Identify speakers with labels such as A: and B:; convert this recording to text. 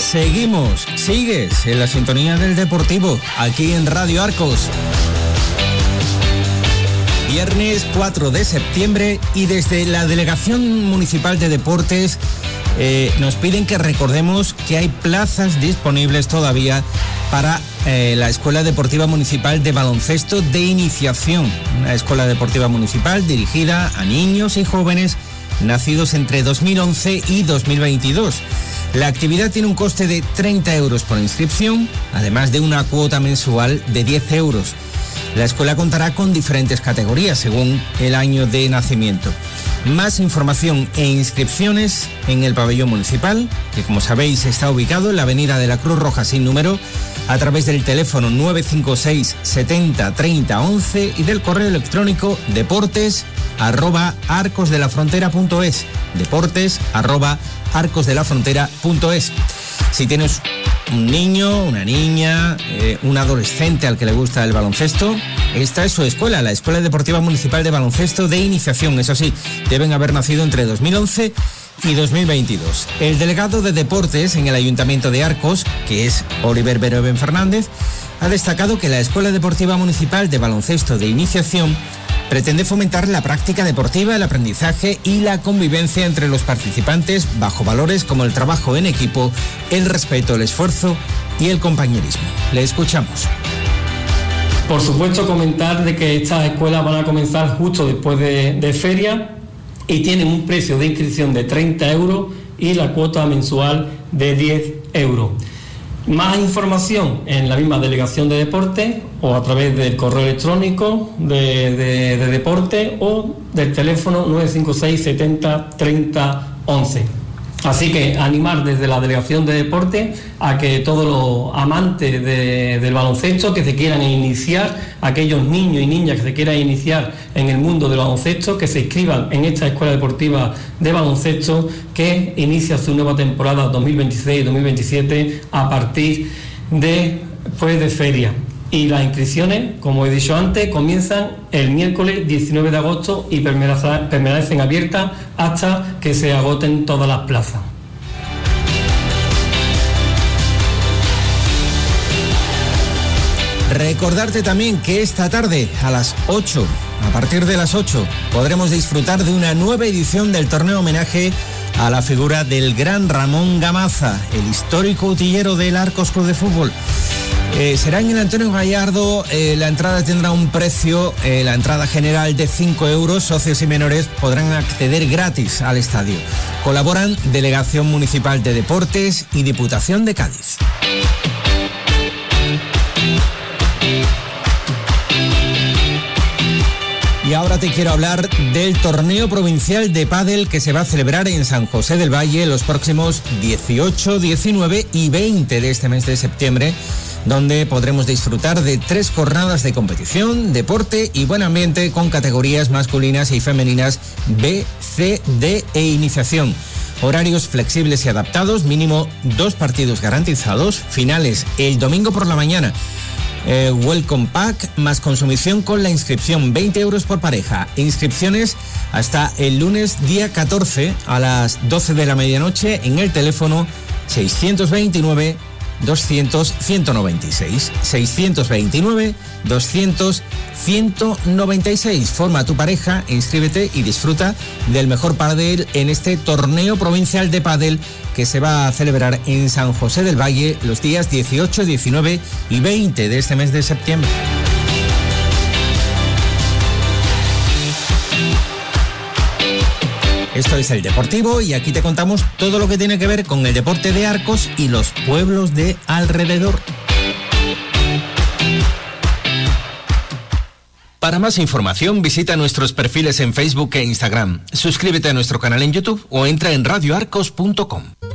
A: Sigues en la sintonía del Deportivo, aquí en Radio Arcos. Viernes 4 de septiembre y desde la Delegación Municipal de Deportes nos piden que recordemos que hay plazas disponibles todavía para la Escuela Deportiva Municipal de Baloncesto de Iniciación, una escuela deportiva municipal dirigida a niños y jóvenes nacidos entre 2011 y 2022. La actividad tiene un coste de 30 euros por inscripción, además de una cuota mensual de 10 euros. La escuela contará con diferentes categorías según el año de nacimiento. Más información e inscripciones en el pabellón municipal, que como sabéis está ubicado en la avenida de la Cruz Roja sin número, a través del teléfono 956 70 30 11 y del correo electrónico deportes@arcosdelafrontera.es, deportes@arcosdelafrontera.es. Si tienes un niño, una niña, un adolescente al que le gusta el baloncesto, esta es su escuela, la Escuela Deportiva Municipal de Baloncesto de Iniciación. Eso sí, deben haber nacido entre 2011 y 2022. El delegado de Deportes en el Ayuntamiento de Arcos, que es Oliver Beroven Fernández, ha destacado que la Escuela Deportiva Municipal de Baloncesto de Iniciación pretende fomentar la práctica deportiva, el aprendizaje y la convivencia entre los participantes bajo valores como el trabajo en equipo, el respeto, el esfuerzo y el compañerismo. Le escuchamos.
B: Por supuesto, comentar de que estas escuelas van a comenzar justo después de feria y tienen un precio de inscripción de 30 euros y la cuota mensual de 10 euros. Más información en la misma Delegación de Deporte o a través del correo electrónico de deporte o del teléfono 956 70 30 11. Así que animar desde la Delegación de Deporte a que todos los amantes del baloncesto que se quieran iniciar, aquellos niños y niñas que se quieran iniciar en el mundo del baloncesto, que se inscriban en esta Escuela Deportiva de Baloncesto que inicia su nueva temporada 2026-2027 a partir de feria. Y las inscripciones, como he dicho antes, comienzan el miércoles 19 de agosto y permanecen abiertas hasta que se agoten todas las plazas.
A: Recordarte también que esta tarde a partir de las 8, podremos disfrutar de una nueva edición del torneo homenaje a la figura del gran Ramón Gamaza, el histórico utillero del Arcos Club de Fútbol. Será en el Antonio Gallardo. La entrada tendrá un precio, la entrada general de 5 euros. Socios y menores podrán acceder gratis al estadio. Colaboran Delegación Municipal de Deportes y Diputación de Cádiz. Y ahora te quiero hablar del torneo provincial de pádel que se va a celebrar en San José del Valle los próximos 18, 19 y 20 de este mes de septiembre, donde podremos disfrutar de 3 jornadas de competición, deporte y buen ambiente con categorías masculinas y femeninas B, C, D e iniciación. Horarios flexibles y adaptados, mínimo 2 partidos garantizados, finales el domingo por la mañana. Welcome Pack más consumición con la inscripción, 20 euros por pareja. Inscripciones hasta el lunes día 14 a las 12 de la medianoche en el teléfono 629 200 196, 629 200 196. Forma tu pareja, inscríbete y disfruta del mejor pádel en este torneo provincial de pádel que se va a celebrar en San José del Valle los días 18, 19 y 20 de este mes de septiembre. Esto es El Deportivo y aquí te contamos todo lo que tiene que ver con el deporte de Arcos y los pueblos de alrededor. Para más información visita nuestros perfiles en Facebook e Instagram. Suscríbete a nuestro canal en YouTube o entra en radioarcos.com.